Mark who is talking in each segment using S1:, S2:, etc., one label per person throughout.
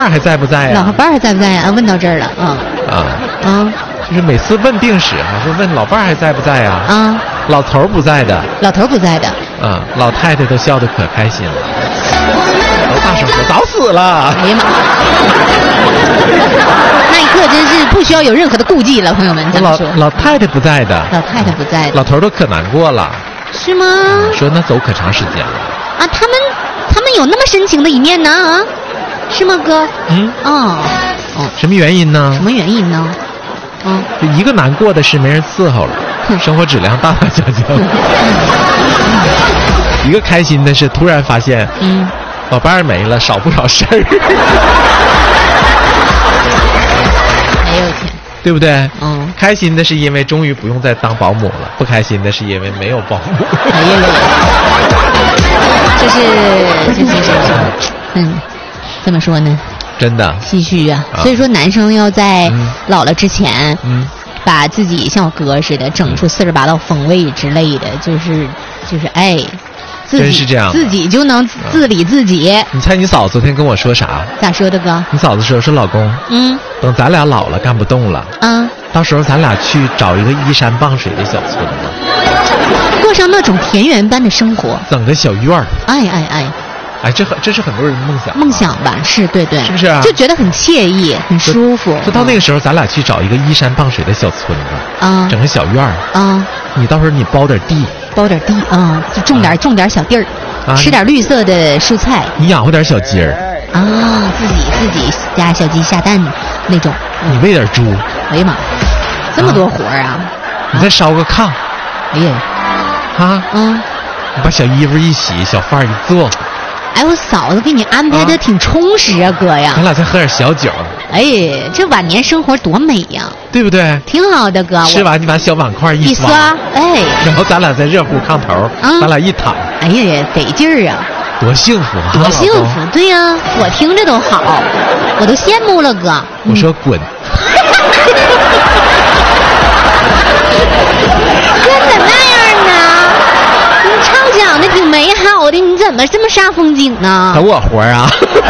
S1: 还在不在呀？
S2: 老伴儿还在不在呀？问到这儿了，
S1: 就是每次问定时啊，说问老伴儿还在不在呀？老头儿不在的，
S2: 老头儿不在的，
S1: 老太太都笑得可开心了，都大声说早死了。
S2: 哎呀妈！那一刻真是不需要有任何的顾忌了，朋友们。
S1: 老太太不在的，
S2: 老太太不在的，
S1: 老头儿都可难过了，
S2: 是吗？
S1: 说那走可长时间了
S2: 啊，他们有那么深情的一面呢啊？是吗，哥？
S1: 什么原因呢？
S2: 什么原因呢？
S1: 就一个难过的是没人伺候了，生活质量大大下降；一个开心的是突然发现，老伴儿没了，少不少事儿。
S2: 哎呦我天！
S1: 对不对？开心的是因为终于不用再当保姆了，不开心的是因为没有保姆。
S2: 哎呀，这怎么说呢？
S1: 真的
S2: 唏嘘啊！所以说，男生要在老了之前，把自己像我哥似的，整出48道风味之类的，就是哎，
S1: 真是这样，
S2: 自己就能自理自己。
S1: 你猜你嫂子昨天跟我说啥？
S2: 咋说的哥？
S1: 你嫂子说老公，等咱俩老了干不动了，到时候咱俩去找一个依山傍水的小村子，
S2: 过上那种田园般的生活，
S1: 整个小院儿。哎，这是很多人的梦想
S2: 吧？是，对，
S1: 是不是啊？
S2: 就觉得很惬意，很舒服。
S1: 就到那个时候，咱俩去找一个依山傍水的小村子，整个小院儿你到时候你包点地
S2: 就种点小地儿，吃点绿色的蔬菜。
S1: 你养活点小鸡儿
S2: 自己家小鸡下蛋那种。
S1: 你喂点猪。
S2: 哎呀妈，这么多活儿啊！
S1: 你再烧个炕。
S2: 哎呀，
S1: 你把小衣服一洗，小饭一做。
S2: 哎，我嫂子给你安排的挺充实啊，哥呀！
S1: 咱俩再喝点小酒。
S2: 哎，这晚年生活多美呀，
S1: 对不对？
S2: 挺好的，哥。
S1: 吃完你把小碗筷一刷，然后咱俩在热乎炕头，咱俩一躺，
S2: 哎呀，得劲儿啊！
S1: 多幸福啊！
S2: 多幸福！对呀，我听着都好，我都羡慕了，哥。
S1: 我说滚！
S2: 真的那样呢？你畅想的挺美好的，你怎么这么煞风景呢？
S1: 等我活啊！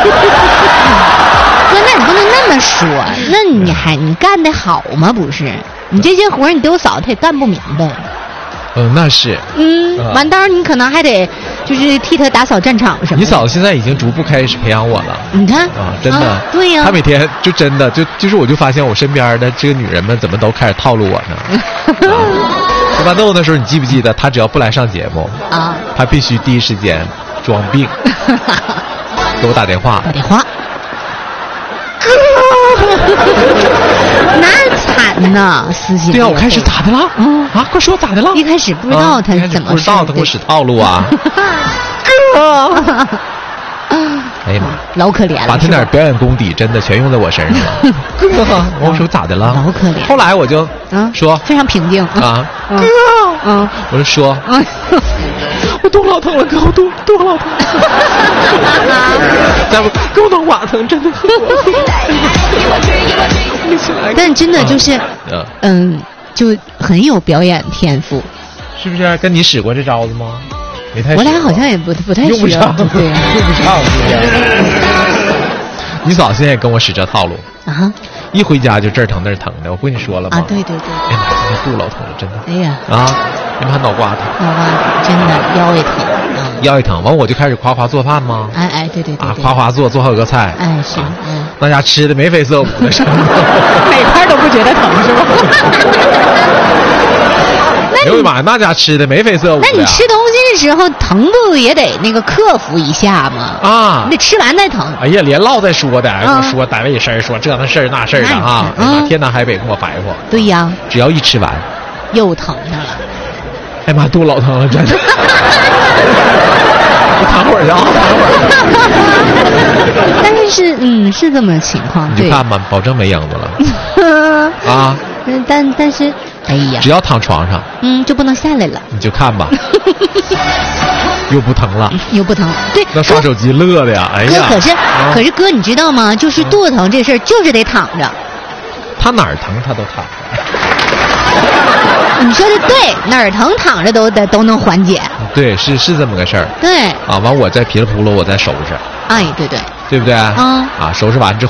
S2: 哥，那你不能那么说，那你干得好吗？不是，你这些活你对我嫂子也干不明白。
S1: 那是。
S2: 完到时候你可能还得就是替她打扫战场什么的。
S1: 你嫂子现在已经逐步开始培养我了。
S2: 你看
S1: 真的。
S2: 对呀。
S1: 她每天就真的就是我就发现我身边的这个女人们怎么都开始套路我呢？吃巴豆的时候，你记不记得她只要不来上节目她必须第一时间装病，给我打电话。
S2: 那惨呐，撕心裂肺。
S1: 对啊，我开始咋的了？快说咋的了？
S2: 一开始不知道他怎么
S1: 不知道他给我使套路啊！哎呀妈，
S2: 老可怜了。
S1: 把他点表演功底真的全用在我身上了。我说咋的了？
S2: 老可怜。
S1: 后来我就说
S2: 非常平静
S1: 我就说我肚老疼了，哥，我肚老疼。再不给我弄瓦疼，真的很
S2: 但真的就是就很有表演天赋，
S1: 是不是？跟你使过这招子吗？没太。
S2: 我俩好像也不太
S1: 用不上，
S2: 对，
S1: 用不上。你嫂现在也跟我使这套路一回家就这儿疼那儿疼的，我不跟你说了吗？
S2: 对。
S1: 哎呀，今天肚老疼了，真的。
S2: 哎呀
S1: 你们还脑瓜疼？
S2: 真的腰也疼。
S1: 腰一疼，完我就开始夸做饭吗？
S2: 对。
S1: 夸做好个菜。
S2: 是。
S1: 那家吃的眉飞色舞的，
S2: 每块都不觉得疼是吧？
S1: 哎呦妈呀，那家吃的眉飞色舞的。
S2: 那你吃东西的时候疼不也得那个克服一下吗？你得吃完再疼。
S1: 哎呀，连唠再说的，说单位事儿，说这那事儿那事儿的天南海北跟我白活。
S2: 对呀，
S1: 只要一吃完，
S2: 又疼上了。
S1: 哎妈，肚老疼了，真的。我躺会儿去
S2: 但是是这么情况。
S1: 你就看吧，保证没影子了。
S2: 但是哎呀，
S1: 只要躺床上
S2: 就不能下来了。
S1: 你就看吧。又不疼了，
S2: 对，
S1: 那刷手机乐的呀！哎呀，
S2: 可是哥，你知道吗？就是肚子疼这事儿，就是得躺着。
S1: 他哪儿疼他都躺着。
S2: 你说的对，哪儿疼躺着都能缓解。
S1: 对，是这么个事儿。
S2: 对
S1: 完我再噼里扑噜我再收拾。
S2: 对，
S1: 对不对？
S2: 啊，
S1: 收拾完之后。